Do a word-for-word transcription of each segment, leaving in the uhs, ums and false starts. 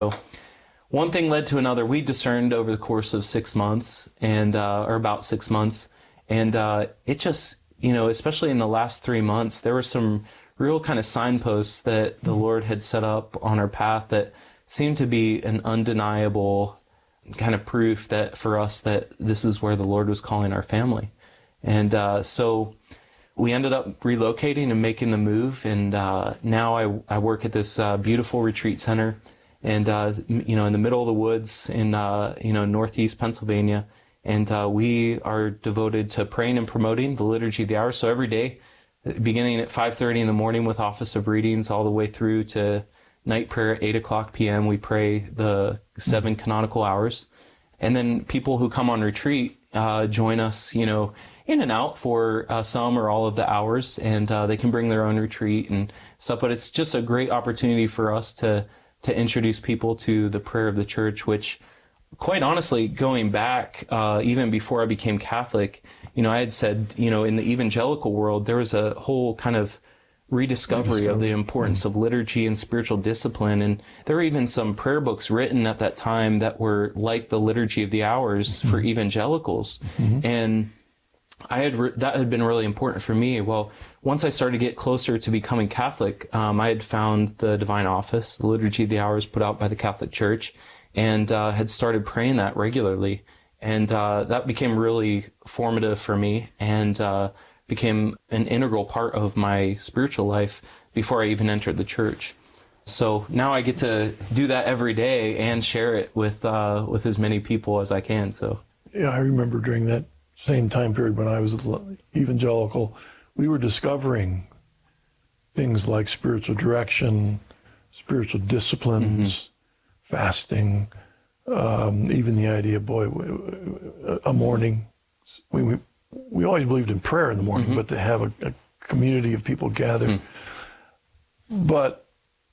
So one thing led to another. We discerned over the course of six months, and uh, or about six months, and uh, it just, you know, especially in the last three months, there were some real kind of signposts that the Lord had set up on our path that seemed to be an undeniable kind of proof that for us that this is where the Lord was calling our family. And uh, so we ended up relocating and making the move, and uh, now I, I work at this uh, beautiful retreat center, and uh, you know, in the middle of the woods in uh, you know, northeast Pennsylvania, and uh, we are devoted to praying and promoting the Liturgy of the Hours. So every day, beginning at five thirty in the morning with Office of Readings, all the way through to night prayer at eight o'clock p m, we pray the seven canonical hours, and then people who come on retreat uh, join us, you know, in and out for uh, some or all of the hours, and uh, they can bring their own retreat and stuff. But it's just a great opportunity for us to to introduce people to the prayer of the church, which, quite honestly, going back uh, even before I became Catholic, you know, I had said, you know, in the evangelical world, there was a whole kind of rediscovery, rediscovery. of the importance mm-hmm. of liturgy and spiritual discipline. And there were even some prayer books written at that time that were like the Liturgy of the Hours mm-hmm. for evangelicals. Mm-hmm. And I had re- that had been really important for me. Well, once I started to get closer to becoming Catholic, um, I had found the Divine Office, the Liturgy of the Hours put out by the Catholic Church, and uh, had started praying that regularly. And uh, that became really formative for me, and uh, became an integral part of my spiritual life before I even entered the church. So now I get to do that every day and share it with uh, with as many people as I can. So yeah, I remember during that same time period when I was evangelical, we were discovering things like spiritual direction, spiritual disciplines, mm-hmm. fasting, um, even the idea, boy, a morning. We, we, we always believed in prayer in the morning, mm-hmm. but to have a, a community of people gather. Mm-hmm. But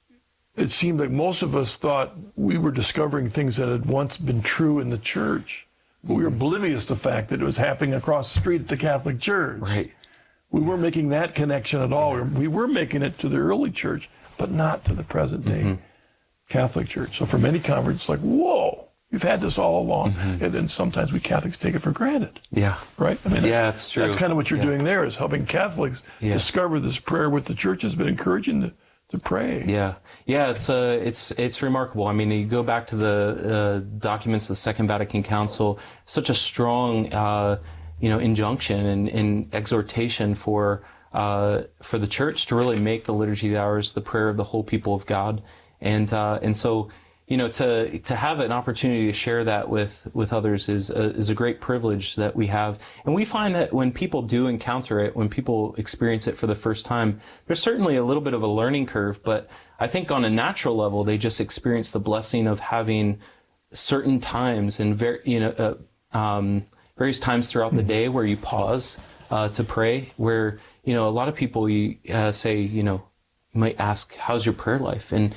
it seemed like most of us thought we were discovering things that had once been true in the church. But we were oblivious to the fact that it was happening across the street at the Catholic Church. Right. We weren't making that connection at all. Yeah. We were making it to the early church, but not to the present day mm-hmm. Catholic Church. So for many converts, it's like, whoa, we've had this all along. Mm-hmm. And then sometimes we Catholics take it for granted. Yeah. Right? I mean, yeah, it's true. That's kind of what you're yeah. doing there, is helping Catholics yeah. discover this prayer, what the church has been encouraging to, to pray. Yeah. Yeah, it's uh, it's it's remarkable. I mean, you go back to the uh, documents of the Second Vatican Council, such a strong, uh, you know, injunction and, and exhortation for uh, for the church to really make the Liturgy of the Hours the prayer of the whole people of God. And uh, and so, you know, to to have an opportunity to share that with with others is a, is a great privilege that we have. And we find that when people do encounter it, when people experience it for the first time, there's certainly a little bit of a learning curve. But I think on a natural level, they just experience the blessing of having certain times and very, you know, uh, um, various times throughout the day where you pause uh, to pray. Where, you know, a lot of people you uh, say, you know, you might ask, "How's your prayer life?" And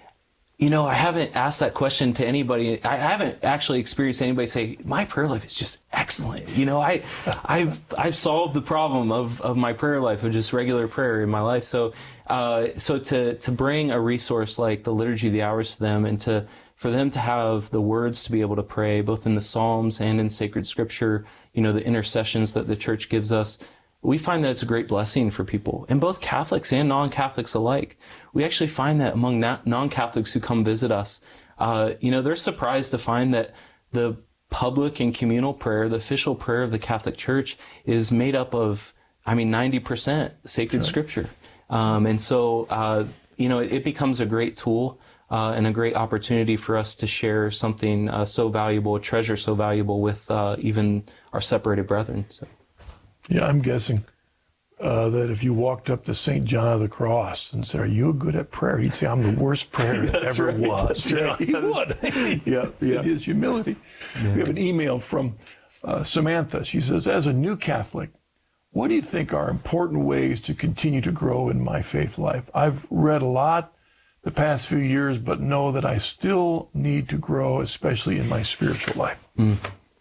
you know, I haven't asked that question to anybody. I haven't actually experienced anybody say, my prayer life is just excellent. You know, I, I've, I've solved the problem of, of my prayer life, of just regular prayer in my life. So, uh, so to, to bring a resource like the Liturgy of the Hours to them, and to, for them to have the words to be able to pray, both in the Psalms and in sacred scripture, you know, the intercessions that the church gives us, we find that it's a great blessing for people, and both Catholics and non-Catholics alike. We actually find that among non-Catholics who come visit us, uh, you know, they're surprised to find that the public and communal prayer, the official prayer of the Catholic Church, is made up of, I mean, ninety percent sacred right. scripture. Um, and so, uh, you know, it, it becomes a great tool uh, and a great opportunity for us to share something uh, so valuable, a treasure so valuable with uh, even our separated brethren. So. Yeah, I'm guessing uh, that if you walked up to Saint John of the Cross and said, "Are you good at prayer?" he'd say, "I'm the worst prayer that ever right, was." That's yeah, right. He that would. Is, yeah, yeah. It is humility. Yeah. We have an email from uh, Samantha. She says, "As a new Catholic, what do you think are important ways to continue to grow in my faith life? I've read a lot the past few years, but know that I still need to grow, especially in my spiritual life." Mm.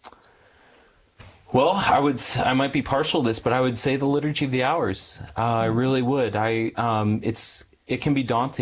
Well, I would, I might be partial to this, but I would say the Liturgy of the Hours. Uh, I really would. I, um, it's, it can be daunting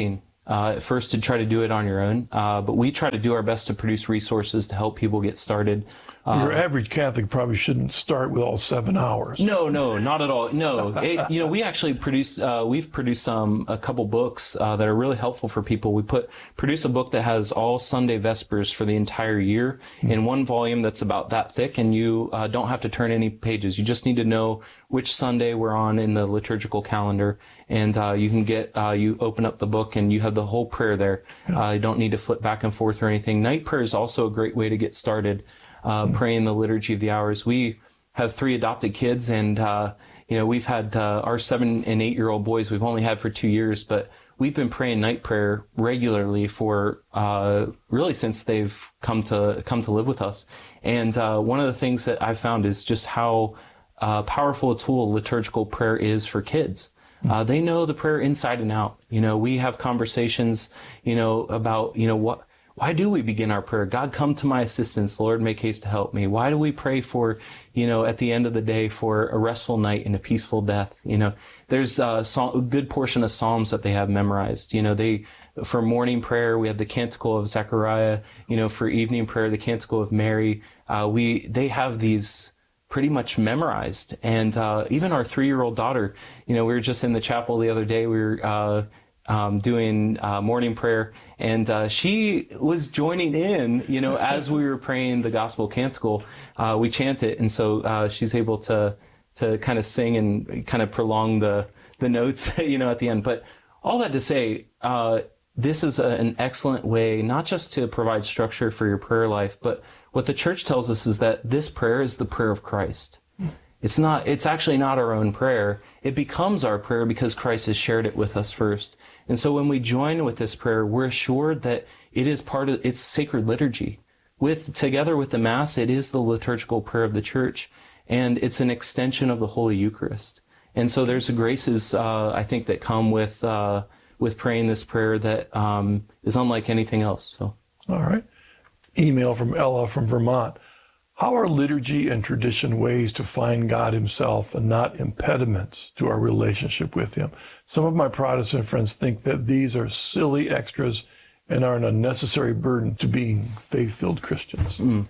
uh, at first to try to do it on your own, uh, but we try to do our best to produce resources to help people get started. Uh, Your average Catholic probably shouldn't start with all seven hours. No, no, not at all. No, it, you know, we actually produce, uh, we've produced um, a couple books uh, that are really helpful for people. We put produce a book that has all Sunday Vespers for the entire year mm-hmm. in one volume that's about that thick, and you uh, don't have to turn any pages. You just need to know which Sunday we're on in the liturgical calendar, and uh, you can get, uh, you open up the book and you have the whole prayer there. Yeah. Uh, you don't need to flip back and forth or anything. Night prayer is also a great way to get started. Uh, praying the Liturgy of the Hours. We have three adopted kids, and uh, you know we've had uh, our seven and eight year old boys. We've only had for two years, but we've been praying night prayer regularly for uh, really since they've come to come to live with us. And uh, one of the things that I've found is just how uh, powerful a tool liturgical prayer is for kids. Uh, they know the prayer inside and out. You know, we have conversations, you know, about you know what. Why do we begin our prayer? God, come to my assistance. Lord, make haste to help me. Why do we pray for, you know, at the end of the day for a restful night and a peaceful death? You know, there's a, a good portion of Psalms that they have memorized. You know, they, for morning prayer, we have the Canticle of Zechariah. You know, for evening prayer, the Canticle of Mary. Uh, we, they have these pretty much memorized. And, uh, even our three-year-old daughter, you know, we were just in the chapel the other day. We were, uh, um, doing, uh, morning prayer, and, uh, she was joining in, you know, as we were praying the gospel canticle. Uh, we chant it. And so, uh, she's able to, to kind of sing and kind of prolong the, the notes, you know, at the end. But all that to say, uh, this is a, an excellent way, not just to provide structure for your prayer life, but what the church tells us is that this prayer is the prayer of Christ. It's not, it's actually not our own prayer. It becomes our prayer because Christ has shared it with us first. And so when we join with this prayer, we're assured that it is part of, it's sacred liturgy. With, together with the Mass, it is the liturgical prayer of the church, and it's an extension of the Holy Eucharist. And so there's graces, uh, I think, that come with, uh, with praying this prayer that, um, is unlike anything else. So. All right. Email from Ella from Vermont. How are liturgy and tradition ways to find God himself and not impediments to our relationship with him? Some of my Protestant friends think that these are silly extras and are an unnecessary burden to being faith-filled Christians. Mm.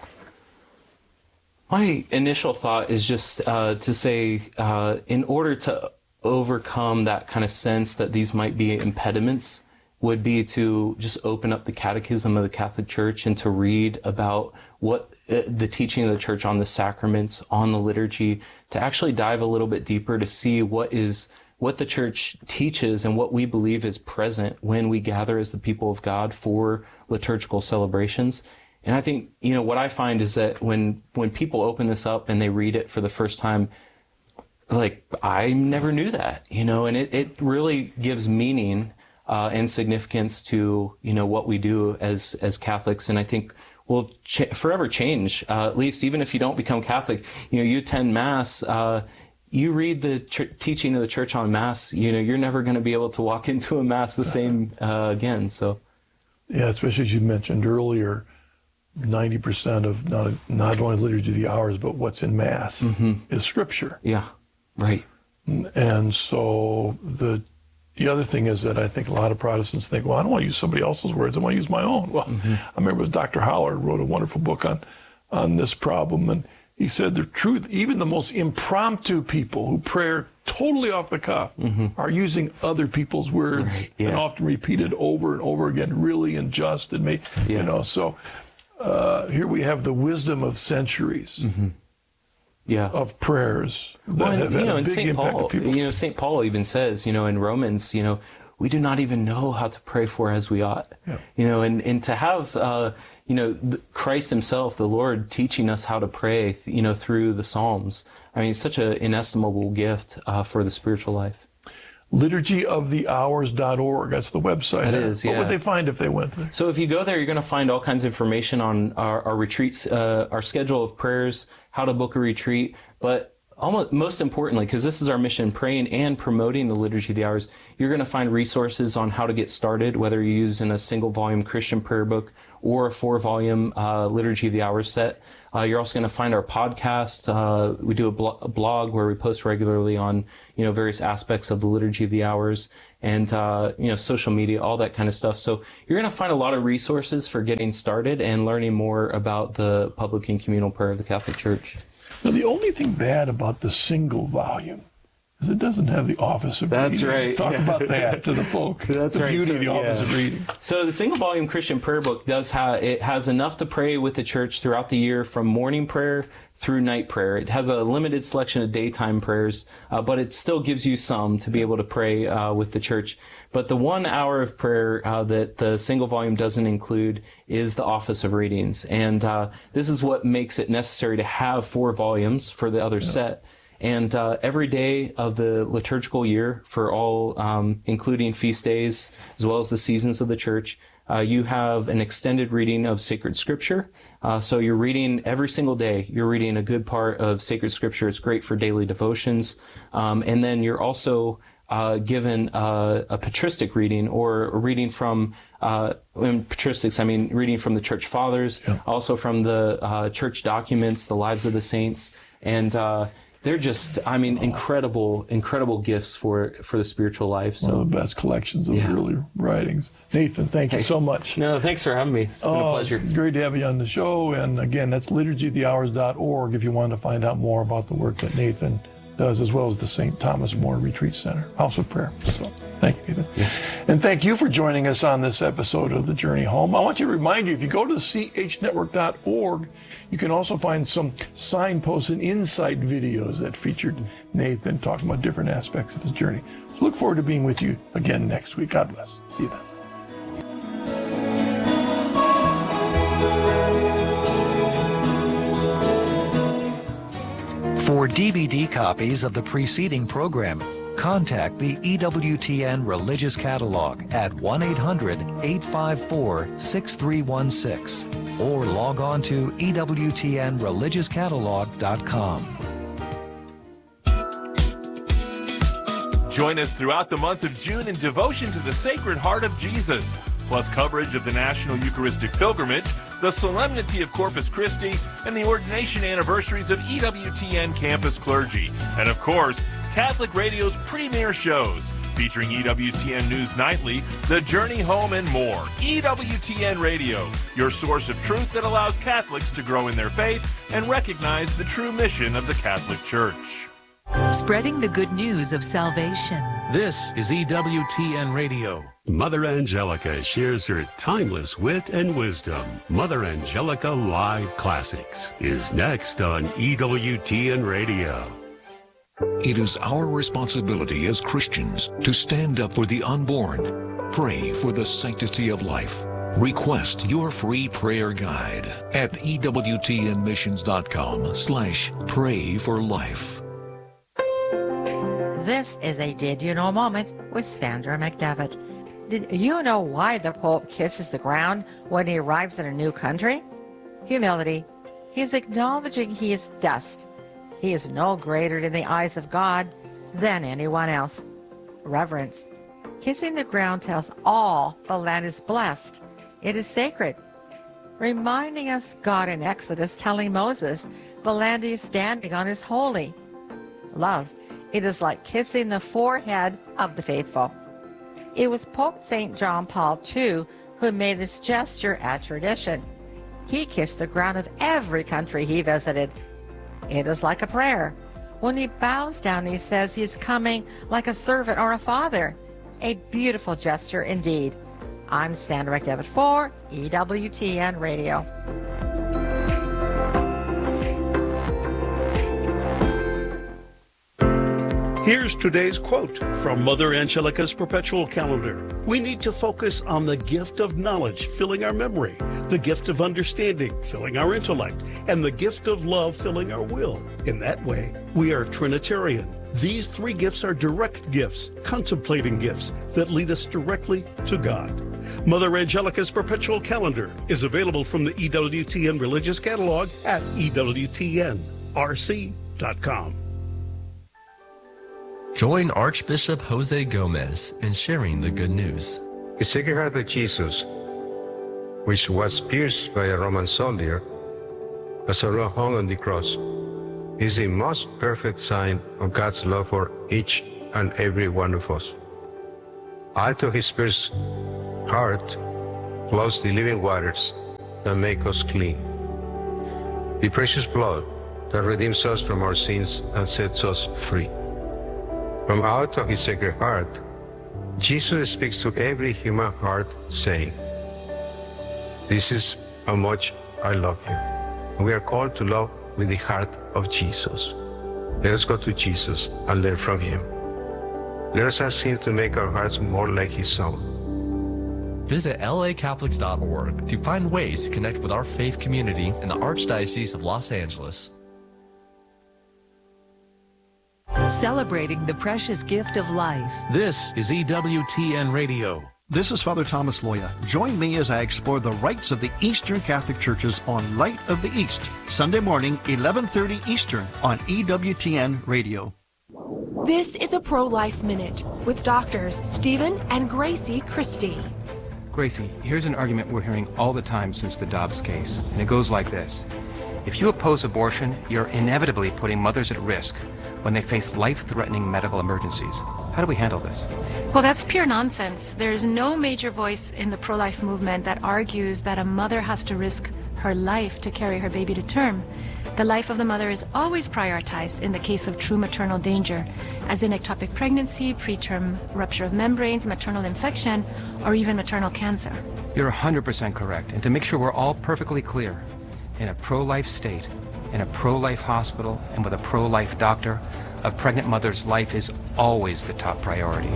My initial thought is just uh, to say, uh, in order to overcome that kind of sense that these might be impediments, would be to just open up the Catechism of the Catholic Church and to read about what uh, the teaching of the Church on the sacraments, on the liturgy, to actually dive a little bit deeper to see what is what the Church teaches and what we believe is present when we gather as the people of God for liturgical celebrations. And I think, you know, what I find is that when when people open this up and they read it for the first time, like, I never knew that, you know, and it, it really gives meaning Uh, and significance to, you know, what we do as as Catholics, and I think will ch- forever change. Uh, at least, even if you don't become Catholic, you know, you attend Mass, uh, you read the ch- teaching of the Church on Mass. You know, you're never going to be able to walk into a Mass the same uh, again. So, yeah, especially as you mentioned earlier, ninety percent of not not only liturgy of the hours, but what's in Mass mm-hmm. is Scripture. Yeah, right. And so the The other thing is that I think a lot of Protestants think, well, I don't want to use somebody else's words. I want to use my own. Well, mm-hmm. I remember it was Doctor Howard wrote a wonderful book on, on this problem. And he said the truth, even the most impromptu people who pray totally off the cuff mm-hmm. are using other people's words right. yeah. and often repeated over and over again, really and just and made, yeah. you know. So uh, here we have the wisdom of centuries. Mm-hmm. Yeah. Of prayers that well, and, have had you know, a big Saint impact Paul, on people. You know, Saint Paul even says, you know, in Romans, you know, we do not even know how to pray for as we ought. Yeah. You know, and, and to have, uh, you know, Christ himself, the Lord, teaching us how to pray, you know, through the Psalms. I mean, it's such an inestimable gift uh, for the spiritual life. liturgy of the hours dot org. That's the website. That is, yeah. What would they find if they went there? So if you go there, you're going to find all kinds of information on our, our retreats, uh, our schedule of prayers, how to book a retreat. But almost most importantly, because this is our mission, praying and promoting the Liturgy of the Hours, you're going to find resources on how to get started, whether you're using a single volume Christian prayer book or a four volume uh, Liturgy of the Hours set. Uh, you're also going to find our podcast. Uh, we do a, blo- a blog where we post regularly on, you know, various aspects of the Liturgy of the Hours, and, uh, you know, social media, all that kind of stuff. So you're going to find a lot of resources for getting started and learning more about the public and communal prayer of the Catholic Church. Now, the only thing bad about the single volume is it doesn't have the office of That's reading. right. Let's talk yeah. about that to the folk. That's the right. beauty So, of the office yeah. of reading. So the single volume Christian prayer book does have, it has enough to pray with the church throughout the year, from morning prayer through night prayer. It has a limited selection of daytime prayers, uh, but it still gives you some to be able to pray uh, with the church. But the one hour of prayer uh, that the single volume doesn't include is the office of readings. And uh, this is what makes it necessary to have four volumes for the other yeah. set. And uh, every day of the liturgical year, for all, um, including feast days, as well as the seasons of the church, uh, you have an extended reading of sacred scripture. Uh, so you're reading every single day. You're reading a good part of sacred scripture. It's great for daily devotions. Um, and then you're also uh, given uh, a patristic reading, or a reading from, uh, in patristics, I mean reading from the church fathers, yeah. also from the uh, church documents, the lives of the saints, and uh, they're just, I mean, incredible, incredible gifts for for the spiritual life. So. One of the best collections of yeah. early writings. Nathan, thank you hey. so much. No, thanks for having me. It's been oh, a pleasure. Great to have you on the show. And again, that's liturgy of the hours dot org if you want to find out more about the work that Nathan does, as well as the Saint Thomas More Retreat Center, House of Prayer. So thank you, Nathan. Yeah. And thank you for joining us on this episode of The Journey Home. I want you to remind you, if you go to c h network dot org, you can also find some signposts and insight videos that featured Nathan talking about different aspects of his journey. So look forward to being with you again next week. God bless. See you then. For D V D copies of the preceding program, contact the E W T N Religious Catalog at one eight hundred, eight five four, six three one six or log on to E W T N religious catalog dot com. Join us throughout the month of June in devotion to the Sacred Heart of Jesus, plus coverage of the National Eucharistic Pilgrimage, the Solemnity of Corpus Christi, and the ordination anniversaries of E W T N campus clergy. And of course, Catholic Radio's premier shows, featuring E W T N News Nightly, The Journey Home, and more. E W T N Radio, your source of truth that allows Catholics to grow in their faith and recognize the true mission of the Catholic Church. Spreading the good news of salvation. This is E W T N Radio. Mother Angelica shares her timeless wit and wisdom. Mother Angelica Live Classics is next on E W T N Radio. It is our responsibility as Christians to stand up for the unborn, pray for the sanctity of life. Request your free prayer guide at E W T N missions dot com slash pray for life. This is a Did You Know moment with Sandra McDevitt. Did you know why the Pope kisses the ground when he arrives in a new country? Humility. He is acknowledging he is dust. He is no greater in the eyes of God than anyone else. Reverence. Kissing the ground tells all the land is blessed. It is sacred. Reminding us God in Exodus telling Moses the land he is standing on is holy. Love. It is like kissing the forehead of the faithful. It was Pope Saint John Paul the Second who made this gesture a tradition. He kissed the ground of every country he visited. It is like a prayer. When he bows down, he says he's coming like a servant or a father. A beautiful gesture indeed. I'm Sandra McDevitt for E W T N Radio. Here's today's quote from Mother Angelica's Perpetual Calendar. We need to focus on the gift of knowledge filling our memory, the gift of understanding filling our intellect, and the gift of love filling our will. In that way, we are Trinitarian. These three gifts are direct gifts, contemplating gifts that lead us directly to God. Mother Angelica's Perpetual Calendar is available from the E W T N Religious Catalog at E W T N R C dot com. Join Archbishop Jose Gomez in sharing the good news. The Sacred Heart of Jesus, which was pierced by a Roman soldier as a law hung on the cross, is the most perfect sign of God's love for each and every one of us. Out of his pierced heart flows the living waters that make us clean. The precious blood that redeems us from our sins and sets us free. From out of his sacred heart, Jesus speaks to every human heart saying, "This is how much I love you." And we are called to love with the heart of Jesus. Let us go to Jesus and learn from him. Let us ask him to make our hearts more like his own. Visit L A Catholics dot org to find ways to connect with our faith community in the Archdiocese of Los Angeles. Celebrating the precious gift of life. This is E W T N Radio. This is Father Thomas Loya. Join me as I explore the rites of the Eastern Catholic Churches on Light of the East, Sunday morning, eleven thirty Eastern on E W T N Radio. This is a Pro-Life Minute with doctors Stephen and Gracie Christie. Gracie, here's an argument we're hearing all the time since the Dobbs case, and it goes like this. If you oppose abortion, you're inevitably putting mothers at risk when they face life-threatening medical emergencies. How do we handle this? Well, that's pure nonsense. There's no major voice in the pro-life movement that argues that a mother has to risk her life to carry her baby to term. The life of the mother is always prioritized in the case of true maternal danger, as in ectopic pregnancy, preterm rupture of membranes, maternal infection, or even maternal cancer. You're one hundred percent correct. And to make sure we're all perfectly clear, in a pro-life state, in a pro-life hospital, and with a pro-life doctor, a pregnant mother's life is always the top priority.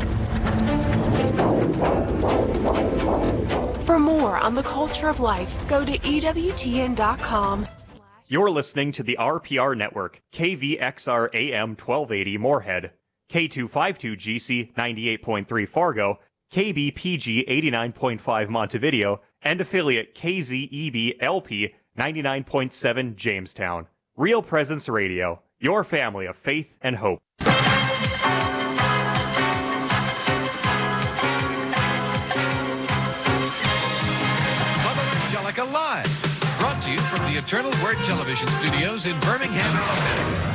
For more on the culture of life, go to E W T N dot com. You're listening to the R P R Network, K V X R A M twelve eighty Moorhead, K two fifty-two G C ninety-eight point three Fargo, K B P G eighty-nine point five Montevideo, and affiliate K Z E B L P ninety-nine point seven Jamestown. Real Presence Radio, your family of faith and hope. Mother Angelica Live, brought to you from the Eternal Word Television Studios in Birmingham, Alabama.